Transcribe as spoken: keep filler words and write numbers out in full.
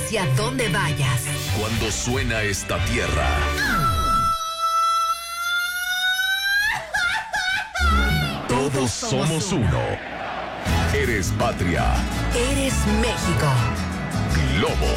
hacia donde vayas. Cuando suena esta tierra, todos somos uno. Eres patria. Eres México. Globo